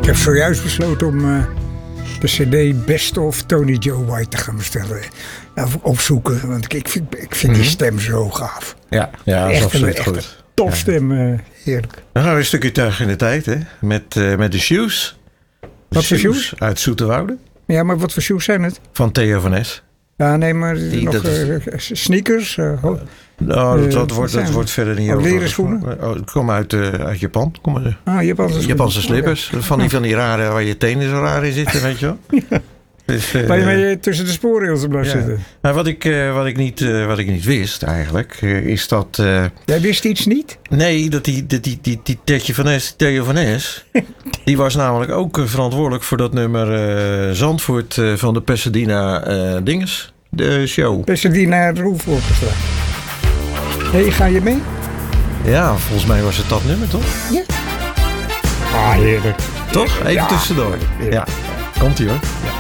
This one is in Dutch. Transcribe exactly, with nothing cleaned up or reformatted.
heb zojuist besloten om uh, de cd Best of Tony Joe White te gaan bestellen. Nou, opzoeken, want ik vind, ik vind mm-hmm. die stem zo gaaf. Ja, ja dat is absoluut goed. Echt een topstem, uh, heerlijk. Dan gaan we een stukje terug in de tijd, hè? Met, uh, met de Shoes. De wat voor shoes? Uit Zoeterwoude. Ja, maar wat voor shoes zijn het? Van Theo van Es. Ja, nee, maar die, nog uh, is... sneakers? Uh, ho- nou, dat, dat, uh, wordt, dat wordt verder niet oh, over. Leren schoenen? Oh, het komt uit, uh, uit Japan. Kom maar. Ah, Japanse schoenen. Japanse slippers. Okay. Van die, van die rare, waar je tenen zo raar in zitten, weet je wel. Ja. Dus, uh, waar je mee tussen de spoorrails blijft ja. zitten. Nou, wat, ik, uh, wat, ik niet, uh, wat ik niet wist eigenlijk, uh, is dat... Uh, Jij wist iets niet? Nee, dat die, die, die, die, die Tetje van Es, Theo van Es, die was namelijk ook uh, verantwoordelijk voor dat nummer uh, Zandvoort uh, van de Pasadena uh, dinges, de show. Pasadena Roof Orchestra. Hé, hey, ga je mee? Ja, volgens mij was het dat nummer, toch? Ja. Ah, heerlijk. Toch? Even ja. tussendoor. Ja. ja. Komt-ie hoor. Ja.